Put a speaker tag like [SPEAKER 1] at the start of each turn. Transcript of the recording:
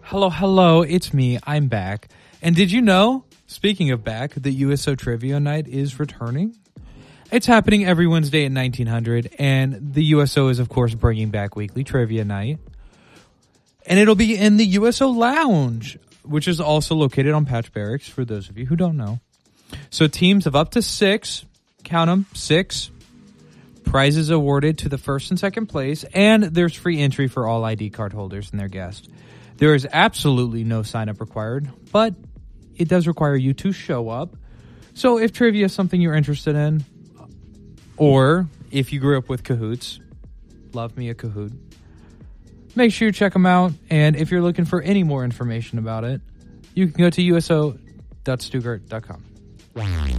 [SPEAKER 1] Hello, hello, it's me. I'm back. And did you know, speaking of back, the USO Trivia Night is returning? It's happening every Wednesday at 1900, and the USO is, of course, bringing back weekly Trivia Night. And it'll be in the USO Lounge, which is also located on Patch Barracks, for those of you who don't know. So teams of up to 6, count them, 6, prizes awarded to the first and second place, and there's free entry for all ID card holders and their guests. There is absolutely no sign-up required, but it does require you to show up. So if trivia is something you're interested in, or if you grew up with Kahoots, love me a Kahoot, make sure you check them out. And if you're looking for any more information about it, you can go to uso.stuttgart.com.